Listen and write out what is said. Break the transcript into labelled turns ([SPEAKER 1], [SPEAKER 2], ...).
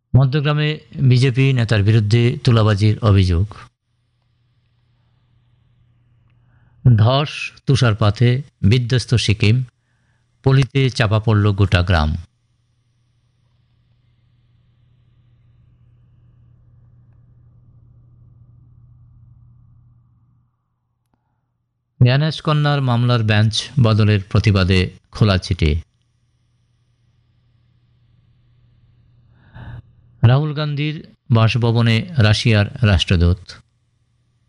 [SPEAKER 1] মধ্যগ্রামে BJP নেতার বিরুদ্ধে তুলাবাজির অভিযোগ। ধস, তুষারপাতে বিধ্বস্ত সিকিম, পলিতে চাপা পড়ল গোটা গ্রাম। জ্ঞানেশ কন্যার মামলার বেঞ্চ বদলের প্রতিবাদে খোলা চিঠি। রাহুল গান্ধীর বাসভবনে রাশিয়ার রাষ্ট্রদূত।